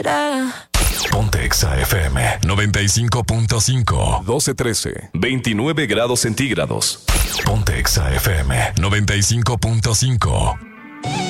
será? Ponte Exa FM 95.5. 12:13. 29 grados centígrados. Ponte Exa FM 95.5.